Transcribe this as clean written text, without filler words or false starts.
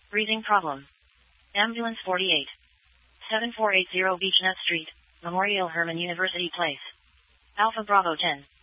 Breathing problem. Ambulance 48. 7480 Beechnet Street, Memorial Hermann University Place. Alpha Bravo 10.